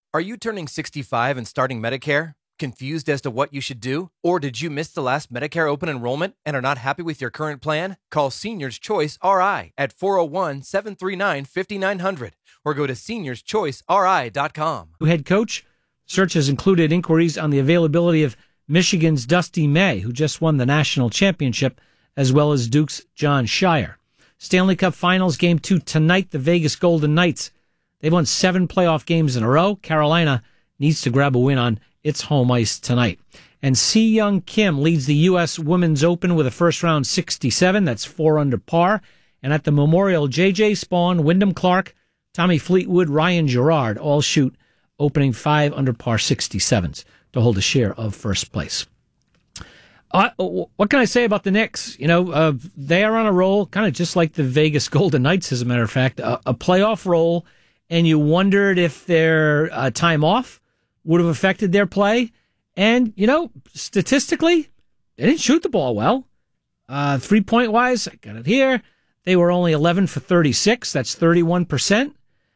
Are you turning 65 and starting Medicare? Confused as to what you should do? Or did you miss the last Medicare open enrollment and are not happy with your current plan? Call Seniors Choice RI at 401-739-5900 or go to seniorschoiceri.com. Head coach, search has included inquiries on the availability of Michigan's Dusty May, who just won the national championship, as well as Duke's John Shire. Stanley Cup Finals Game 2 tonight, the Vegas Golden Knights. They've won 7 playoff games in a row. Carolina needs to grab a win on its home ice tonight. And Si Young Kim leads the U.S. Women's Open with a first-round 67. That's 4 under par. And at the Memorial, J.J. Spawn, Wyndham Clark, Tommy Fleetwood, Ryan Gerard all shoot opening 5 under par 67s to hold a share of first place. What can I say about the Knicks? They are on a roll, kind of just like the Vegas Golden Knights, as a matter of fact, a playoff roll, and you wondered if their time off would have affected their play. And, statistically, they didn't shoot the ball well. 3-point wise, I got it here. They were only 11 for 36. That's 31%.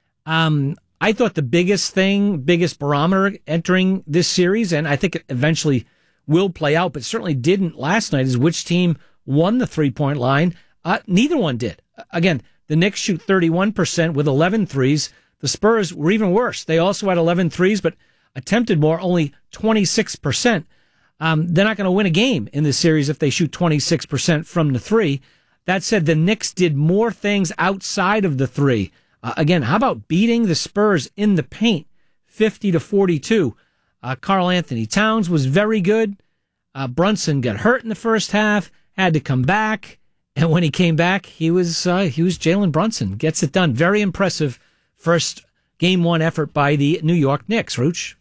I thought the biggest barometer entering this series, and I think it eventually will play out, but certainly didn't last night, is which team won the 3-point line. Neither one did. Again, the Knicks shoot 31% with 11 threes. The Spurs were even worse. They also had 11 threes, but attempted more, only 26%. They're not going to win a game in this series if they shoot 26% from the three. That said, the Knicks did more things outside of the three. Again, how about beating the Spurs in the paint, 50-42? Karl Anthony Towns was very good. Brunson got hurt in the first half, had to come back, and when he came back, he was Jalen Brunson. Gets it done. Very impressive first Game 1 effort by the New York Knicks. Rooch?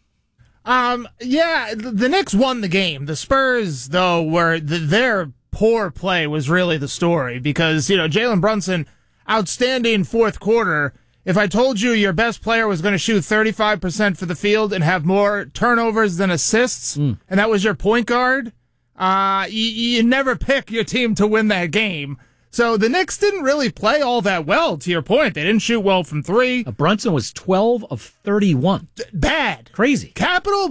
The Knicks won the game. The Spurs, though, their poor play was really the story because, Jalen Brunson, outstanding fourth quarter. If I told you your best player was going to shoot 35% for the field and have more turnovers than assists, and that was your point guard, you never pick your team to win that game. So the Knicks didn't really play all that well, to your point. They didn't shoot well from three. Brunson was 12 of 31. Bad. Crazy. Capital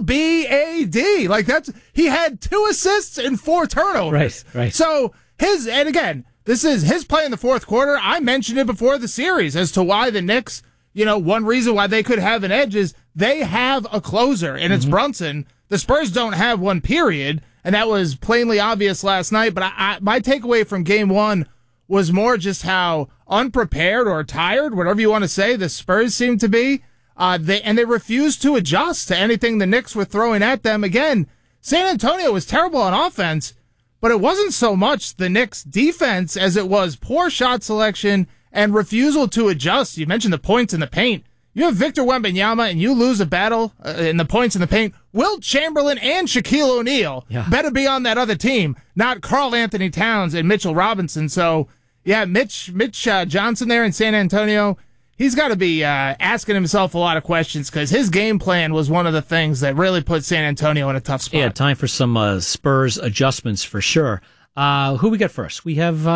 B-A-D. He had 2 assists and 4 turnovers. Right. So and again, this is his play in the fourth quarter. I mentioned it before the series as to why the Knicks, one reason why they could have an edge is they have a closer, and it's Brunson. The Spurs don't have one, period, and that was plainly obvious last night. But my takeaway from Game 1 was more just how unprepared or tired, whatever you want to say, the Spurs seemed to be. They refused to adjust to anything the Knicks were throwing at them. Again, San Antonio was terrible on offense, but it wasn't so much the Knicks' defense as it was poor shot selection and refusal to adjust. You mentioned the points in the paint. You have Victor Wembanyama and you lose a battle in the points in the paint. Wilt Chamberlain and Shaquille O'Neal better be on that other team, not Karl Anthony Towns and Mitchell Robinson. So, Mitch Johnson there in San Antonio, he's got to be asking himself a lot of questions because his game plan was one of the things that really put San Antonio in a tough spot. Yeah, time for some Spurs adjustments for sure. Who we got first? We have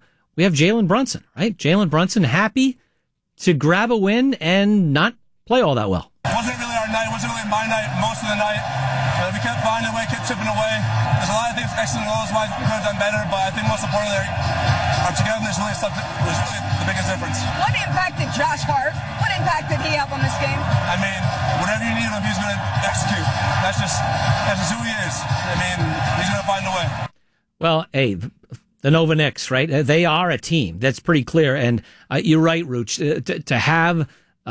Jalen Brunson, right? Jalen Brunson happy to grab a win and not play all that well. It wasn't really our night. It wasn't really my night most of the night. We kept finding a way, kept chipping away. There's a lot of things, X's and O's, why we could have done better, but I think most importantly, our togetherness really was really the biggest difference. What impact did Josh Hart? What impact did he have on this game? I mean, whatever you need him, he's going to execute. That's just who he is. I mean, he's going to find a way. Well, hey, the Nova Knicks, right? They are a team. That's pretty clear. And you're right, Rooch. To have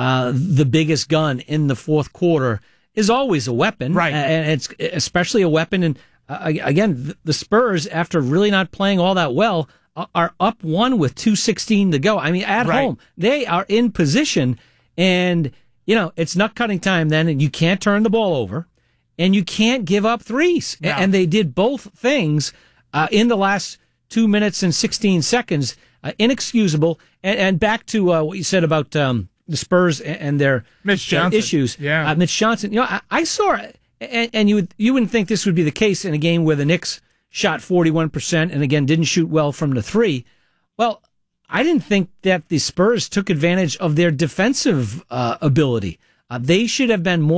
the biggest gun in the fourth quarter is always a weapon. Right. And it's especially a weapon. And again, the Spurs, after really not playing all that well, are up 1 with 2:16 to go. I mean, at home, they are in position. And, it's nut cutting time then. And you can't turn the ball over. And you can't give up threes. No. And they did both things in the last 2 minutes and 16 seconds, inexcusable. And back to what you said about the Spurs and their issues. Yeah. Mitch Johnson, I saw it, and you wouldn't think this would be the case in a game where the Knicks shot 41% and, again, didn't shoot well from the three. Well, I didn't think that the Spurs took advantage of their defensive ability. They should have been more